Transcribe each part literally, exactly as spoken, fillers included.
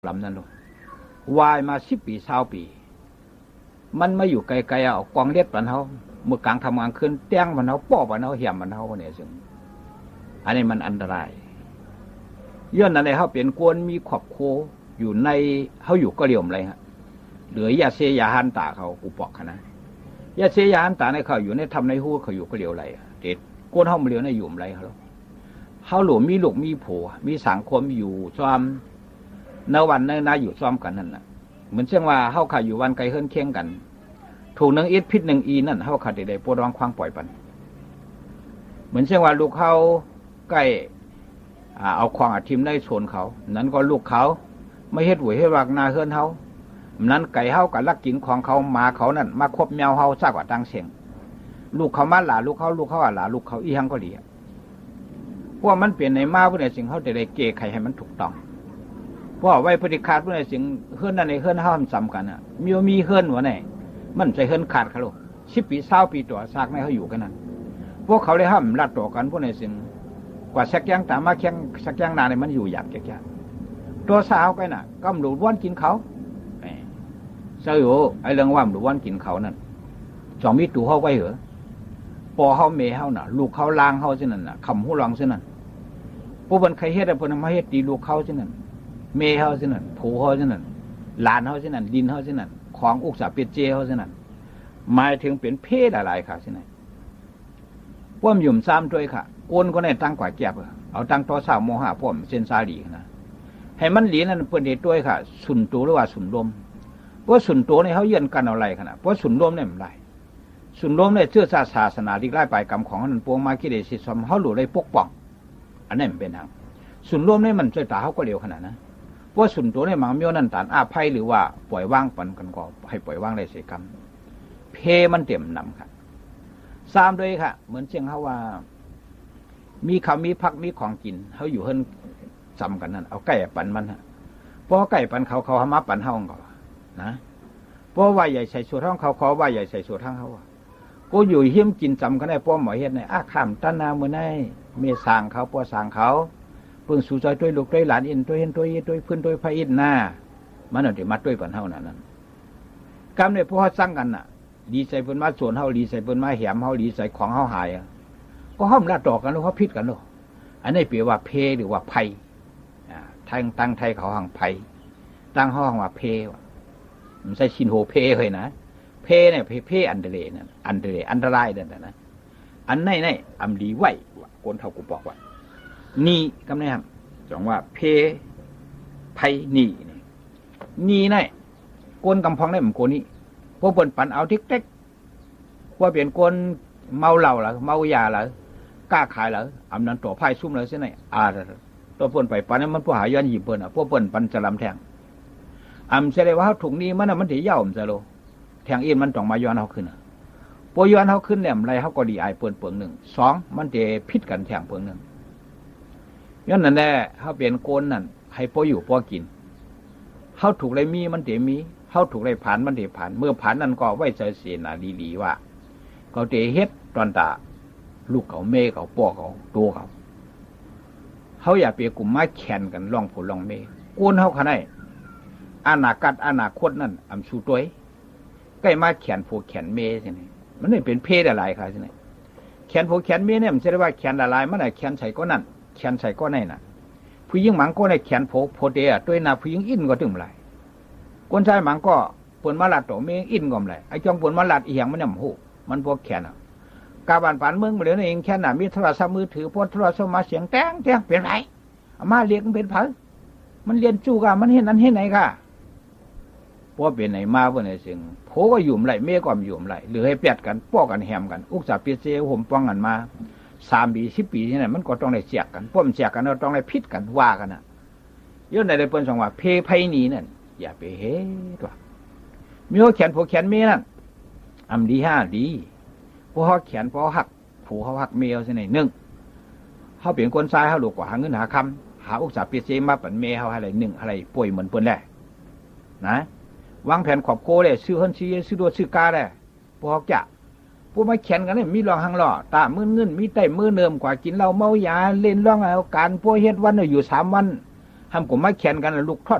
ลำนั้นลูกวายมาสิบปีเศร้าปีมันมาอยู่ไกลๆเอากองเล็ดปันเขาเมื่อกลางทำงานขึ้นเตี้ยงปันเขาป้อปันเขาเหี่ยมปันเขาเนี่ยซึ่งอันนี้มันอันตรายย้อนอะไรเขาเปลี่ยนกวนมีขอบโคอยู่ในเขาอยู่ก็เรียมอะไรฮะเหลือยาเสียยาหันตาเขากูปอกนะยาเสียยาหันตาในเขาอยู่ในทำในหูเขาอยู่ก็เรียวอะไรเด็ดกวนเขามาเรียวในอยู่อะไรเขาเขาหลวมมีลูกมีผัวมีสังคมอยู่ซ้อมในวันในนาอยู่ซ้อมกันนั่นแหละเหมือนเช่นว่าเขาขาอยู่วันไกลเฮิรนเคียงกันถูกหนึ่งอิดพิษหนึ่งอีนั่นเขาขาดใดๆปวดร้องควางปล่อยปันเหมือนเช่นว่าลูกเขาใกล้เอาควางอาทิมได้ชนเขานั้นก็ลูกเขาไม่เฮ็ดหวยให้วากนาเฮิรนเขานั้นไก่เขากับลักกินของเขามาเขานั่นมาคบแมวเขาซากกว่าตังเสียงลูกเขามาหลาลูกเขาลูกเขาหลาลูกเขาอีหังก็ดีเพราะมันเปลี่ยนในมาผู้ใดสิ่งเขาจะได้เกะไขให้มันถูกต้องเพราะไว้ปฏิฆาผู้ใดสิ่งเฮิรนนั่นในเฮิรนเขาทำซ้ำกันอ่ะมีมีเฮิรนหัวไหนมันใจเฮิรนขาดเขาลูกสิบปีเศร้าปีตัวซากในเขาอยู่กันนั่นพวกเขาเลยห้ามลัดต่อกันผู้ใดสิ่งกว่าสักอย่างตามมาแข่งสักอย่างนานในมันอยู่อยากแก่ๆตัวสาวกันน่ะก็หลุดวันกินเขาเจ้าอยู่ไอ้เรื่องว่าหลุดวันกินเขานั่นสองมิตรตัวเขาไว้เหรอปอเขาเมเขาน่ะลูกเขาล้างเขาเช่นนั้นน่ะคำหูรังเช่นนั้นพวกมันใครเฮ็ดอะไรพวกนั้นมาเฮ็ดตีลูกเขาเช่นนั้นเมเขาเช่นนั้นผูเขาเช่นนั้นหลานเขาเช่นนั้นดินเขาเช่นนั้นของอุกษาเปียเจเขาเช่นนั้นหมายถึงเป็นเพศอะไรค่ะเช่นนั้นพวกมันหยุ่มซ้ำด้วยค่ะโกนก็ได้ตั้งกว่าแก็บเอาตั้งต่อสาวโมหะพวกมันเส้นซาลีนะให้มันหลีนั่นเปิดเด็ดด้วยค่ะสุนตัวหรือว่าสุนลมเพราะสุนตัวเนี่ยเขาเยื่อกันเอาอะไรขนาดเพราะสุนลมเนี่ยมันไรสุนลมเนี่ยเชื่อศาศาสนาที่ไล่ไปกรรมของนั้นปวงมาคิดเดชิสมเขาหลุดเลยปกป้องอันนี้มันเป็นทางสุนลมเนี่ยมันเชื่อตาเขาก็เร็วขนาดนะเพราะสุนตัวเนี่ยมันมีนั่นตานอาภัยหรือว่าปล่อยว่างปันกันก็ให้ปล่อยว่างได้เสียกรรมเพมันเต็มนำค่ะสามด้วยค่ะเหมือนเช่นเขาว่ามีคำมีพักมีของกินเขาอยู่เฮิรนจำกันนั่นเอาไก่ปั่นมันฮะเพราะไก่ปั่นเขาเขาหามาปั่นเฮาเขานะเพราะว่าใหญ่ใส่สูตรห้องเขาเขาว่าใหญ่ใส่สูตรห้องเขาก็อยู่เฮี้ยมกินจำกันได้เพราะหมอเฮ็ดในอาขามตันนาเมื่อไงเมสางเขาปัวสางเขาเพิ่งสู่ใจด้วยลูกด้วยหลานอินด้วยเห็นด้วยด้วยพื้นด้วยพระอินหน้ามันเอาแต่มัดด้วยปั่นเฮานั่นนั่นกรรมเนี่ยพวกเขาสร้างกันน่ะดีใส่เพิ่นมาส่วนเฮาดีใส่เพิ่นมาแหมเฮาดีใส่ของเฮาหายก็ห้อมละต่อกันแล้วเขาพิษกันลูกอันนี้เปรียบว่าเพหรือว่าไพทางตั้งไทยเขาหังไพตั้งห้องว่าเพมันใช่ชินโฮเพเลยนะเพเนี่ยเพเพอันเดเรนั่นอันเดเรอันตรายนั่นนะอันไหนไหนอัมดีไหวโกนเท่ากูบอกว่านี่กำเนิดจงว่าเพไพนี่นี่ไหนโกนกำพองได้เหมือนโกนี่พวกเปิ่นปั่นเอาทิกเต็กว่าเปลี่ยนโกนเมาเหล้าหรือเมายาหรือกล้าขายหรืออำนั้นตัวไพ่ซุ่มเลยใช่ไหมอ่าตัวเปิ่นไปปั่นนั้นมันผู้หาย้อนหยิบเปิ่นอ่ะพวกเปิ่นปั่นจะลำแทงอำเสด็จว่าเขาถุงนี้มันน่ะมันถือย่าผมจะโลแทงอินมันต้องมาย้อนเขาขึ้นอ่ะพอย้อนเขาขึ้นเนี่ยอะไรเขาก็ดีไอเปิ่นเปิ่งหนึ่งสองมันจะพิษกันแทงเปิ่งหนึ่งย้อนนั่นแหละเขาเปลี่ยนโกนนั่นให้พออยู่พอกินเขาถูกไรมีมันเตมีเขาถูกไรผ่านมันเตผ่านเมื่อผ่านนั่นก็ไว้ใจเสียน่ะดีๆว่าเขาเตเฮ็ดตอนตาลูกเขาเมย์เขาป้อเขาตัวเขาเขาอย่าเปียกลุ่มไม้แขนกันล่องผลล่องเมย์โกนเขาขนาดอนาคตอนาคตนั่นอำชูตัวใกล้มาแขนผูกแขนเมย์ใช่ไหมมันไม่เป็นเพศอะไรครับใช่ไหมแขนผูกแขนเมย์เนี่ยมันจะได้ว่าแขนละลายมันไหนแขนใส่ก็นั่นแขนใส่ก็ไหนน่ะผู้หญิงหมังก็ในแขนโผโพเดียด้วยนาผู้หญิงอินก็ถึงไรคนชายหมังก็ปนมาลัดตัวเมย์อินก็ไรไอ้จองปนมาลัดอีหยังมันเนี่ยหูมันพวกแขนอ่ะกาบานปานเมืองมาเดี๋ยวนี้เองแค่น่ะมีโทรศัพท์มือถือพอโทรศัพท์มาเสียงแต้งแต้งเป็นไรมาเรียกมันเป็นเผามันเรียนจู่กันมันเห็นนั้นเห็นไหนค่ะเพราะเป็นไหนมาเพื่อนไหนสิ่งโผก็อยู่ไรเมียก็อยู่ไรหรือให้เปียดกันป้อกันแหมกันอุกษาเปียเจ้ห่มป้องกันมาสามปีสิบปีนี่ไหนมันก็ต้องได้เสียกันป้อมเสียกันเราต้องได้พิษกันว่ากันน่ะย้อนในได้เปิ้นสองว่าเพไพนีนั่นอย่าไปเฮ้ตัวมีหัวแขนผัวแขนเมียนั่นอำดีห้าดีพวกเขาแขนพวกหักผูเขาหักเมียใช่ไหมหนึ่งเขาเปลี่ยนคนซ้ายเขาหลวกกว่าหาเงินหาคำหาอุกษาเปียเจ้มาปั่นเมียเขาอะไรหนึ่งอะไรป่วยเหมือนเปิ้นแหละนะวางแผนขอบโกเลยซื้อเฮิรนซื้อซื้อตัวซื้อกาได้พวกจะพวกมาแข่งกันเนี่ยมีรองหังหล่อตามือเงินมีไต่มือเนิมกว่ากินเหล้าเมายาเล่นร่องเอาการพวกเฮ็ดวันอยู่สามวันทำกลุ่มมาแข่งกันลูกทอดออกท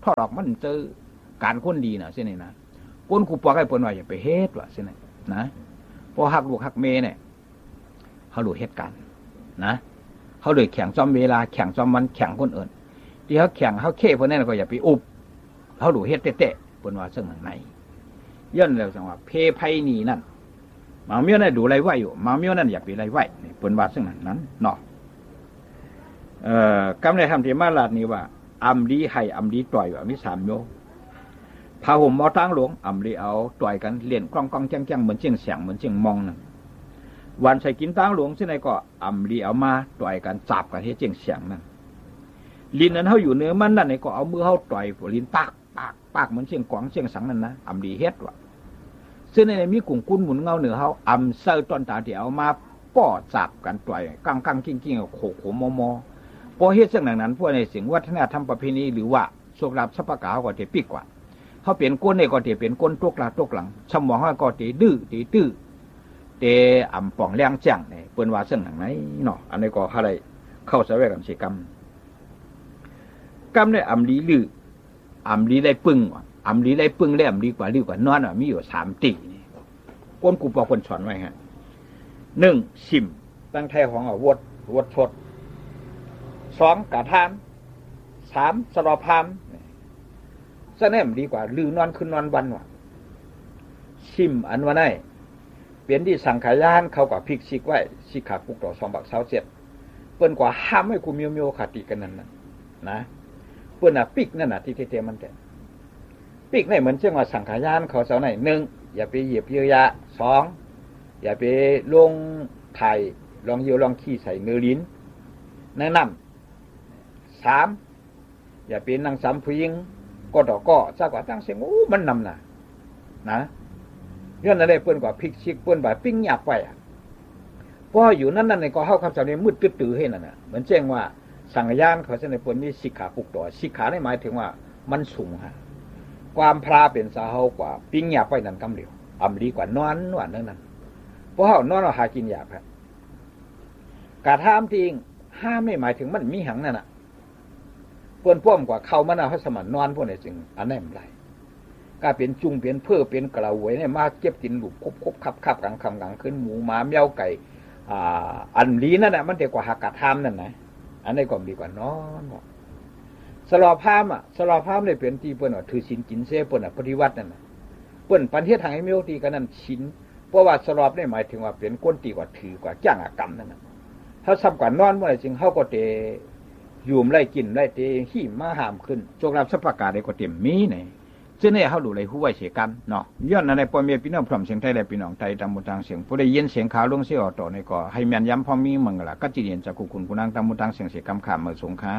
อดอกมันเจอการคนดีน่ะเช่นนี้นะคนครูปอกให้เปิ้นว่าอย่าไปเฮ็ดว่าเช่นนั้นนะพอฮักลูกฮักเมเนี่ยเฮารู้เฮ็ดกันนะเฮาเลยแข่งจอมเวลาแข่งจอมวันแข่งคนอื่นที่เฮาแข่งเฮาเค้เพิ่นนั่นก็อย่าไปอุบเฮารู้เฮ็ดเตะๆเปิ้นว่าซึ่งนั้นไหนย้อนแล้วจังว่าเพไผนี่นั่นมาเมียวนั่นดูไรไหวอยู่มาเมียวนั่นอย่าไปไรไหวนี่เปิ้นว่าซึ่งนั้นนั้นเนาะเอ่อกำในคำที่มาลาดนี้ว่าอำลีให้อำลีต่อยว่ามีสามโยพาห่มเอาตั้งหลวงอำลีเอาต่อยกันเล่นกล้องๆแจ้งๆเหมือนเจียงเสียงเหมือนเจียงมองนั่นวันใส่กินตั้งหลวงที่ไหนก็อำลีเอามาต่อยกันจับกันให้เจียงเสียงนั่นลิ้นนั้นเฮาอยู่เนื้อมันนั่นนี่ก็เอามือเฮาต่อยลิ้นปากปากปากเหมือนเจียงกวางเจียงสังนั่นนะอำลีเฮ็ดว่าซึ่งในมีกลุ่มกุ้นหมุนเงาเหนือเฮาอำเซอร์ตอนตาที่เอามาป้อจับกันต่อยกังกังกิ้งกิ้งโขโขมอมอพอเฮ็ดเช่นนั้นพวกในสิ่งวัฒนธรรมประเพณีหรือว่าโชคลาภสัพพะกาก็จะปีกว่าเขาเปลี่ยนก้นเนี่ยก็จะเปลี่ยนก้นตกลาตกหลังสมองเขาก็จะดื้อตีตื้อเตะอ่ำป่องแรงจังเนี่ยเปิ้นว่าเช่นนั้นไหนเนาะอันนี้ก็อะไรเข้าสวยกันสิกรรมกรรมเนี่ยอ่ำลีลืออ่ำลีได้ปึ้งอ่ำลีได้ปึ้งแล้วอ่ำลีกว่าลือกว่านอนอ่ะมีอยู่สามตีก้นกูบอกคนสอนไว้ฮะหนึ่งชิมตั้งไทยของอ่ะวดวดชดสองกะทามสามสลอพามซะแน่มดีกว่าลือนอนคืนนอนวันว่ะชิมอันว่าได้เปลี่ยนที่สังขายานเขากับพริกซิกไว้ซิกขาปุกต่อสองบักเช้าเจ็ดเปิ้นกว่าห้ามให้กูมีโมขาติกันนั่นนะนะเปิ้นอ่ะปิกนั่นน่ะที่เทๆมันแต่ปิกนี่เหมือนเช่นว่าสังขายานเขาเสาไหนหนึ่งอย่าไปเหยียบเยื่อยะสองอย่าไปลงไถ่ลองเยียวลองขี้ใส่เนื้อลิ้นแนะนำสามอย่าเป็นนางสามผู้หญิงก็ดอกก็ซากว่าตั้งเสียงโอ้มันนำน่ะนะย้อนอะไรเปิ้นกว่าพริกชิกเปิ้นว่าปิ้งหยาบไปอ่ะเพราะอยู่นั่นนั่นในก็เฮาคำสอนนี้มืดตื้อๆให้นั่นน่ะเหมือนแจ้งว่าสังขยานเขาเสนอเปิ้นมีสิกขาปุกต่อสิกขาได้หมายถึงว่ามันสูงฮะความพราเป็นสาเฮากว่าปิ้งหยาบไปนั่นกำเหลียวอำดีกว่านอนว่านั่นนั่นเพราะเฮานอนเราหากินหยาบครับกะทามจริงห้ามไม่หมายถึงมันมีหังนั่นน่ะเปิ้นพ่วมกว่าเข้ามันเอาให้สมันนอนพวกนี้จึงอันนั้นไรก็เป็นจุงเป็นเพื่อเป็นกระหวยเนี่ยมาเก็บกินหลุบคบคบคับคับกลางคำกลางขึ้นหมูหมาเมียวไก่อ่าอันลีนั่นน่ะมันดีกว่าหากกะทามนั่นนะอันนี้ก็ดีกว่านอนสลอพามอ่ะสลอพามเลยเป็นที่เปิ้นว่าถือศีลกินเสเปิ้นอ่ะปฏิวัตินั่นน่ะเปิ้นปันเทศทางให้เมียวตีกันนั่นศีลเพราะว่าสลอบนี่หมายถึงว่าเป็นก้นตีกว่าถือกว่าจ้างกรรมนั่นน่ะถ้าซ้ำกว่านอนเมื่อไหร่จึงเฮาก็เตอยู่มไล่กินไล่เตขี้มาหามขึ้นโชคลาภสัพพะกาได้ก็เต็มมีไหนซึ่งเนี่ยเฮาดูเลยฮู้ไว้เสียกันเนาะย้อนในปอเมียพี่น้องพร้อมเสียงไทยและพี่น้องไทยตามมุทางเสียงผู้ได้ยินเสียงข่าวลงเสียออกต่อในก็ให้แม่นย้ำพอมีมึงล่ะก็จิเรียนจากคุณผู้นางตามมุทางเสียงเสียกรรมข้ามมาสงค้า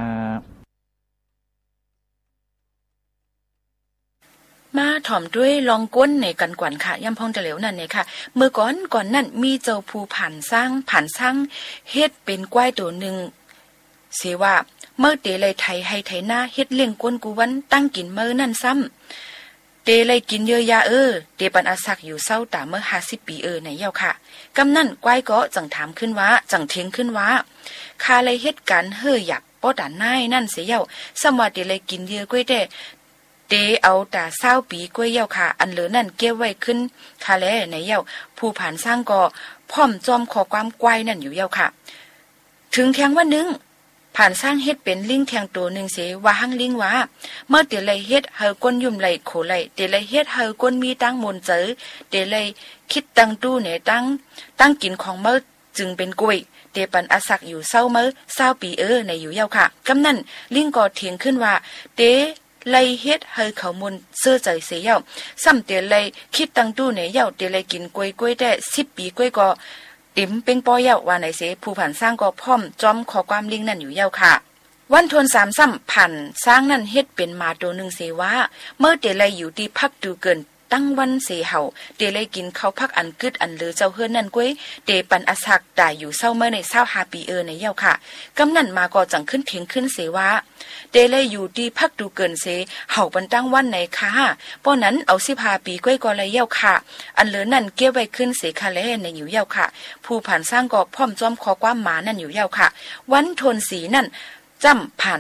มาถ่อมด้วยลองก้นในกันกวนค่ะย่ำพองจะเหลวนั่นเนี่ยค่ะเมื่อก่อนก่อนนั่นมีเจ้าภูผ่านสร้างผ่านสร้างเฮ็ดเป็นกล้วยตัวหนึ่งเสียว่าเมื่อเตเลยไทยให้ไทยหน้าเฮ็ดเลี้ยงก้นกูวันตั้งกินเมื่อนั่นซ้ำเตเลยกินเยอะยาเออเตปันอาศักอยู่เศร้าตาเมื่อห้าสิบปีเออไหนเย้าค่ะกำนั่นกล้วยก็จังถามขึ้นว่าจังเทียงขึ้นว่าคาเลยเฮ็ดกันเฮ่อหยับป้อด่านนายนั่นเสียเย้าสมว่าเตเลยกินเยอะกล้วยแต่เตเอาแต่เศร้าปีกล้วยเย้าค่ะอันเหลือนั่นเก็บไว้ขึ้นคาแลในเย้าผู้ผ่านสร้างก็พร้อมจอมขอความกล้วยนั่นอยู่เย้าค่ะถึงแทงว่านึงผ่านสร้างเฮ็ดเป็นลิงแทงตัวหนึ่งเสว่าหังลิงว่าเมื่อเตเลยเฮ็ดเฮาก้นยุ่มไหลโขไหลเตเลยเฮ็ดเฮาก้นมีตั้งมนเจอเตเลยคิดตั้งตู้เนี่ยตั้งตั้งกินของเมื่อจึงเป็นกล้วยเตปันอาศักอยู่เศร้าเมื่อเศร้าปีเออในอยู่เย้าค่ะกำนั่นลิงก็เถียงขึ้นว่าเตไล่เฮ็ดให้เขามุนเสื้อใจเสียเย้าซ้ำเตเลยคิดตั้งตู้เนี่ยเย้าเตเลยกินกล้วยกล้วยได้สิบปีกล้วยก็ติ๋มเป็งปอเย้าว่าไหนเสผู้ผ่านสร้างก็พร้อมจอมขอความลิงนั่นอยู่เย้าค่ะวันทวนสามซ้ำผ่านสร้างนั่นเฮ็ดเป็นมาตัวหนึ่งเสว่าเมื่อเตเลยอยู่ที่พักดูเกินตั้งวันเสเห่าเตเลยกินข้าวพักอันกึดอันเลือเจ้าเฮือนนั่นก้วยเตปันอาศักตายอยู่เศร้าเมื่อในเศร้าหาปีเออในเย้าค่ะกำนั่นมาก็จังขึ้นเถียงขึ้นเสว่าเตเลยอยู่ที่พักดูเกินเสเห่าปันตั้งวันไหนค่ะป้อนั้นเอาสิบห้าปีก้วยก็เลยเย้าค่ะอันเหลือนั่นเก็บไว้ขึ้นเสคาเลในอยู่เย้าค่ะผู้ผ่านสร้างก็พร้อมจอมขอความหมานั่นอยู่เย้าค่ะวันทนสีนั่นจำผ่าน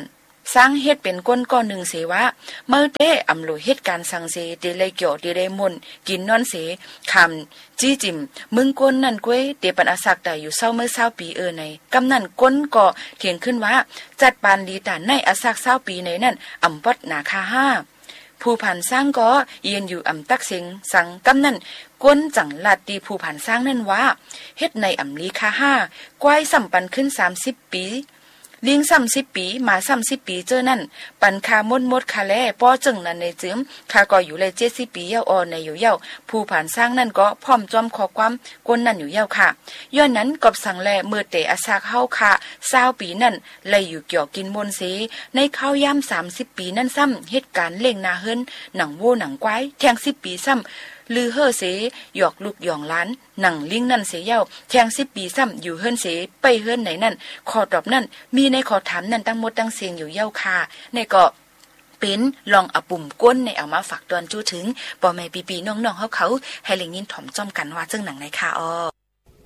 สร้างเฮ็ดเป็นก้นก้อนหนึ่งเสว่าเมื่อเต้อำโลเฮ็ดการสังเสเดเลยเกี่ยวเดเลยมนกินนอนเสคำจี้จิมมึงก้นนั่นก้วยเตปันอาศักได้อยู่เศร้าเมื่อเศร้าปีเออในกำนั่นก้นก่อเถียงขึ้นว่าจัดปานลีตาในอาศักเศร้าปีในนั่นอำวัดนาคาห้าผู้ผ่านสร้างก็เยียนอยู่อำตักเสียงสังกำนั่นก้นจังลาดตีผู้ผ่านสร้างนั่นว่าเฮ็ดในอำลีคาห้ากวายสัมปันขึ้นสามสิบปีลิงซ้ำสิบปีมาซ้ำสิบปีเจอนั่นปันคามดมดคาแลป้อจึงนั่นในจืมคาก็อยู่เลยเจ็ดสิบปีเย้าออในอยู่เย้าผู้ผ่านสร้างนั่นก็พร้อมจอมขอความก้นนั่นอยู่เย้าค่ะย้อนนั้นกบสั่งแลเมื่อเตะอาซากเฮาค่ะเศร้าปีนั่นเลยอยู่เกี่ยวกินมนเสในข้าวย่ำสามสิบปีนั่นซ้ำเหตุการณ์เล่งนาเฮินหนังโวหนังควายแทงสิบปีซ้ำลือเฮ่อเสหยอกลูกหยองล้านหนังลิงนั่นเสเย้าแทงสิบปีซ้ำอยู่เฮิรนเสไปเฮิรนไหนนั่นขอตอบนั่นมีในขอถามนั่นตั้งหมดตั้งเสียงอยู่เย้าค่ะในก็เป็นลองเอาปุ่มก้นในเอามาฝากตอนจู้ถึงบ่แม่ปีๆน้องๆเฮาเขาให้เล็งยินถ่อมจ้อมกันว่าจึงหนังในค่ะอ้อ